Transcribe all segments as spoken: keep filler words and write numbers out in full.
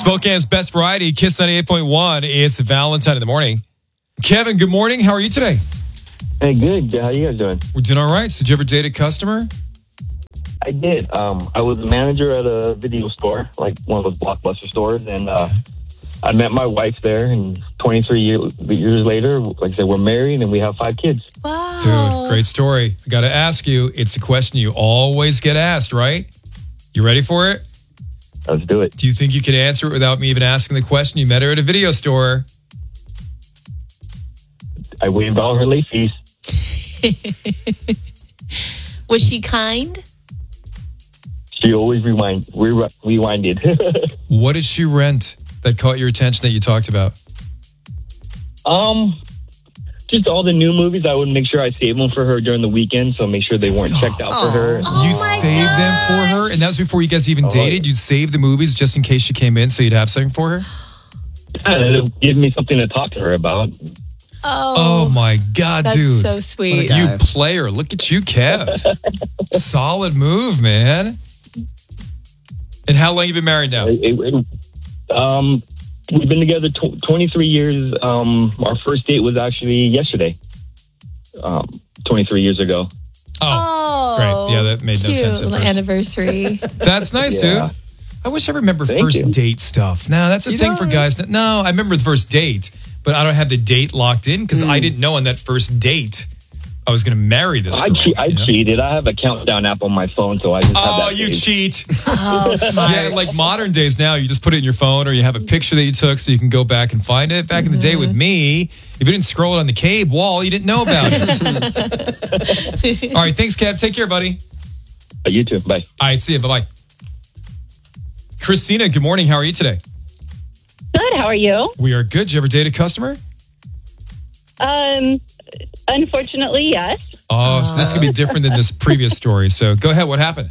Spokane's best variety, Kiss ninety-eight point one. It's Valentine in the morning. Kevin, good morning. How are you today? Hey, good. How you guys doing? We're doing all right. So did you ever date a customer? I did. Um, I was a manager at a video store, like one of those Blockbuster stores, and uh, I met my wife there. And twenty-three year, years later, like I said, we're married and we have five kids. Wow. Dude, great story. I got to ask you, it's a question you always get asked, right? You ready for it? Let's do it. Do you think you can answer it without me even asking the question? You met her at a video store. I waived all her late fees. Was she kind? She always rewind, re- rewinded. What did she rent that caught your attention that you talked about? um, just all the new movies. I would make sure I save them for her during the weekend, so make sure they weren't Stop. checked out for her. Oh You'd my save them for her? And that was before you guys even Oh, dated? yeah. You'd save the movies just in case she came in so you'd have something for her? And it'll give me something to talk to her about. Oh, Oh, my God, that's dude. so sweet. You player. Look at you, Kev. Solid move, man. And how long you been married now? It- it- it- um, we've been together tw- twenty-three years. Um, our first date was actually yesterday. Um, twenty-three years ago. Oh, Oh, great. Yeah, that made no cute sense at little first. anniversary. That's nice, Yeah. dude. I wish I remember Thank first you. date stuff. No, that's a You thing don't? for guys. No, I remember the first date, but I don't have the date locked in because I didn't know on that first date I was going to marry this I, girl. che- I you know? cheated. I have a countdown app on my phone, so I just have Oh, that. you saved. cheat. Oh, smart. Yeah, like modern days now, you just put it in your phone or you have a picture that you took so you can go back and find it. Back in the day with me, if you didn't scroll it on the cave wall, you didn't know about it. All right, thanks, Kev. Take care, buddy. Uh, You too. Bye. All right, see you. Bye-bye. Christina, good morning. How are you today? Good. How are you? We are good. Did you ever date a customer? Um, unfortunately, yes. Oh, so this could be different than this previous story. So go ahead. What happened?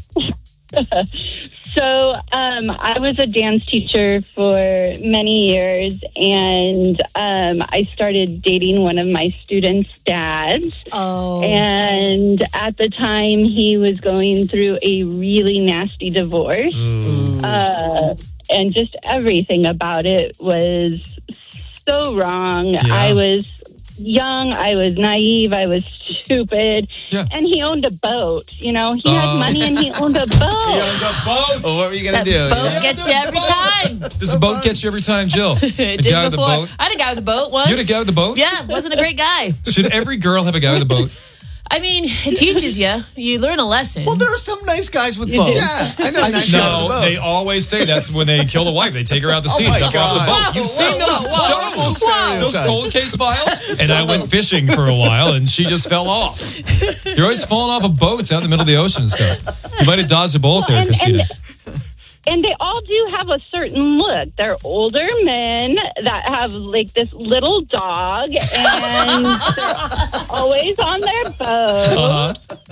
So, um, I was a dance teacher for many years, and um, I started dating one of my students' dads. Oh. And at the time, he was going through a really nasty divorce. Uh, and just everything about it was so wrong. Yeah. I was young, I was naive, I was stupid. Yeah. And he owned a boat. You know, he Oh. had money and he owned a boat. boat. Well, what were you going That to do? boat Yeah. gets you every time. Does a boat get you every time, Jill? It A did guy with a before. boat? I had a guy with a boat once. You had a guy with a boat? Yeah, wasn't a great guy. Should every girl have a guy with a boat? I mean, it teaches you. You learn a lesson. Well, there are some nice guys with boats. Yeah, I know. Nice guys with a No, boat. they always say that's when they kill the wife. They take her out the Oh scene, my dump her off the God. boat. You've Whoa, seen whoa, those whoa, shows, whoa. those cold case files? And I went fishing for a while, and she just fell off. You're always falling off of boats out in the middle of the ocean and stuff. You might have dodged a bullet there, and, Christina. and, and they all do have a certain look. They're older men that have like this little dog, and they're always on their boat. Uh-huh.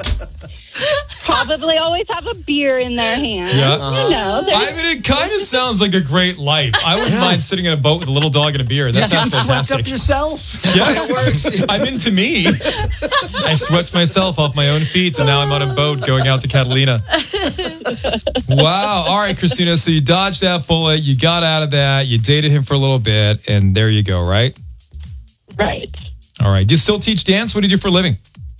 Probably always have a beer in their hand. Yeah. You know, they're- I mean, it kind of sounds like a great life. I wouldn't mind sitting in a boat with a little dog and a beer. That You sounds sweats fantastic. up yourself. That's Yes, how it works. I'm into me. I swept myself off my own feet, and now I'm on a boat going out to Catalina. Wow. All right, Christina. So you dodged that bullet. You got out of that. You dated him for a little bit, and there you go, right? right. All right. Do you still teach dance? What do you do for a living?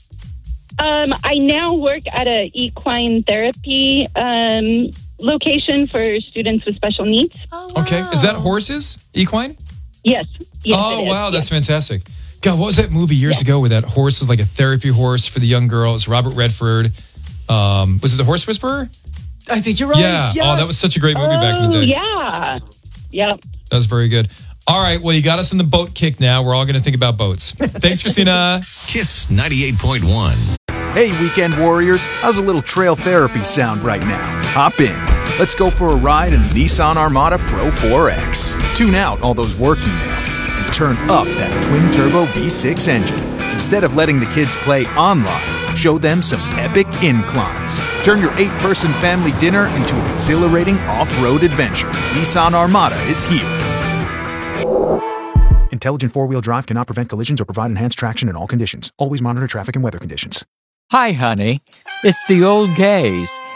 Um, I now work at a equine therapy um, location for students with special needs. Oh, wow. Okay. Is that horses? Equine? Yes. yes oh, it is. wow. That's Yes. fantastic. God, what was that movie years ago where that horse was like a therapy horse for the young girl? It's Robert Redford. Um, was it The Horse Whisperer? I think you're right. Yeah. Yes. Oh, that was such a great movie back in the Oh, day. yeah. Yep. That was very good. All right. Well, you got us in the boat kick now. We're all going to think about boats. Thanks, Christina. Kiss ninety-eight point one. Hey, weekend warriors, how's a little trail therapy sound right now? Hop in. Let's go for a ride in the Nissan Armada Pro four X. Tune out all those work emails and turn up that twin-turbo V six engine. Instead of letting the kids play online, show them some epic inclines. Turn your eight-person family dinner into an exhilarating off-road adventure. Nissan Armada is here. Intelligent four-wheel drive cannot prevent collisions or provide enhanced traction in all conditions. Always monitor traffic and weather conditions. Hi, honey. It's the old gays,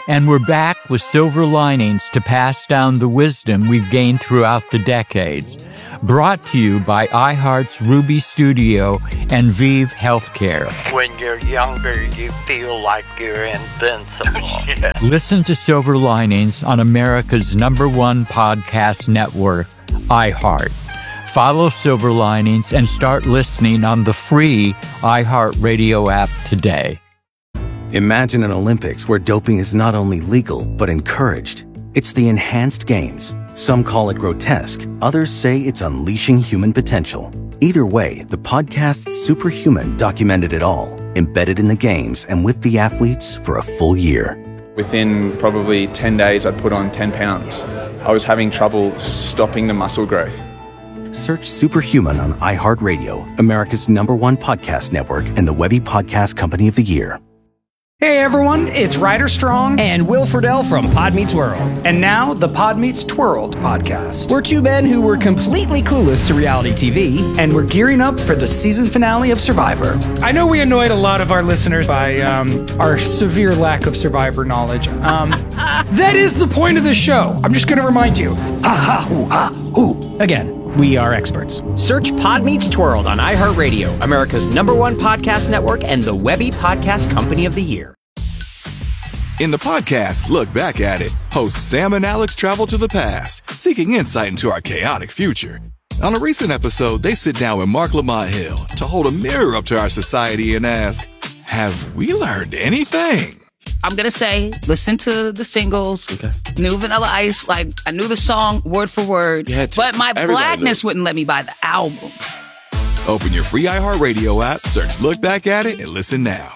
And we're back with silver linings to pass down the wisdom we've gained throughout the decades. Brought to you by iHeart's Ruby Studio and Vive Healthcare. When you're younger, you feel like you're invincible. Yeah. Listen to Silver Linings on America's number one podcast network, iHeart. Follow Silver Linings and start listening on the free iHeartRadio app today. Imagine an Olympics where doping is not only legal, but encouraged. It's the Enhanced Games. Some call it grotesque. Others say it's unleashing human potential. Either way, the podcast Superhuman documented it all, embedded in the games and with the athletes for a full year. Within probably ten days, I'd put on ten pounds. I was having trouble stopping the muscle growth. Search Superhuman on iHeartRadio, America's number one podcast network and the Webby Podcast Company of the Year. Hey everyone, it's Ryder Strong and Will Friedle from Pod Meets World. And now the Pod Meets Twirled podcast. We're two men who were completely clueless to reality T V. And we're gearing up for the season finale of Survivor. I know we annoyed a lot of our listeners by um, our severe lack of Survivor knowledge. Um, that is the point of this show. I'm just going to remind you. Ah, ooh, ah, ooh. Again. We are experts. Search Pod Meets Twirled on iHeartRadio, America's number one podcast network and the Webby Podcast Company of the Year. In the podcast, Look Back at It, hosts Sam and Alex travel to the past, seeking insight into our chaotic future. On a recent episode, they sit down with Mark Lamont Hill to hold a mirror up to our society and ask, have we learned anything? I'm going to say, listen to the singles, okay. New Vanilla Ice, like, I knew the song word for word, but my blackness wouldn't let me buy the album. Open your free iHeartRadio app, search Look Back at It, and listen now.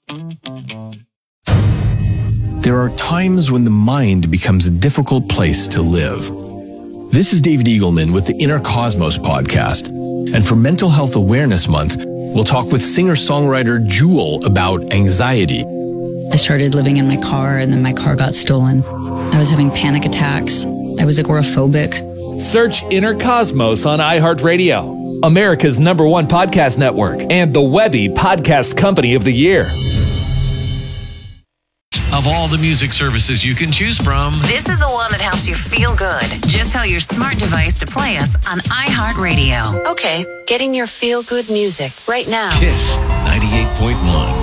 There are times when the mind becomes a difficult place to live. This is David Eagleman with the Inner Cosmos podcast. And for Mental Health Awareness Month, we'll talk with singer-songwriter Jewel about anxiety. I started living in my car, and then my car got stolen. I was having panic attacks. I was agoraphobic. Search Inner Cosmos on iHeartRadio, America's number one podcast network, and the Webby Podcast Company of the Year. Of all the music services you can choose from, this is the one that helps you feel good. Just tell your smart device to play us on iHeartRadio. Okay, getting your feel-good music right now. Kiss ninety-eight point one.